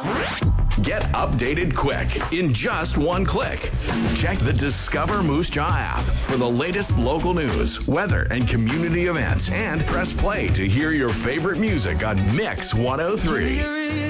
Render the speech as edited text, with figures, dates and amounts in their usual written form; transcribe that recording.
Get updated quick in just one click. Check the Discover Moose Jaw app for the latest local news, weather, and community events, and press play to hear your favorite music on Mix 103.